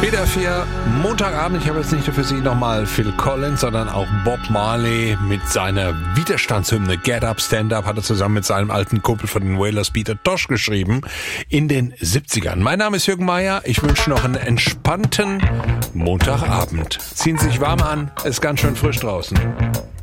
Wieder für Montagabend. Ich habe jetzt nicht nur für Sie nochmal Phil Collins, sondern auch Bob Marley mit seiner Widerstandshymne Get Up, Stand Up hat er zusammen mit seinem alten Kumpel von den Wailers, Peter Tosh, geschrieben in den 70ern. Mein Name ist Jürgen Meier. Ich wünsche noch einen entspannten Montagabend. Ziehen Sie sich warm an. Es ist ganz schön frisch draußen.